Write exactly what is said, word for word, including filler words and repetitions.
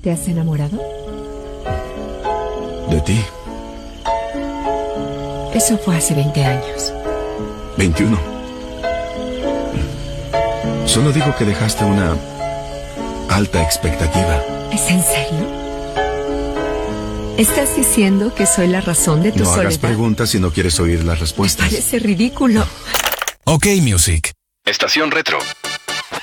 ¿Te has enamorado? ¿De ti? Eso fue hace veinte años. veintiuno. Solo digo que dejaste una alta expectativa. ¿Es en serio? ¿Estás diciendo que soy la razón de tu No soledad? hagas preguntas si no quieres oír las respuestas. Me parece ridículo. Ok Music. Estación Retro.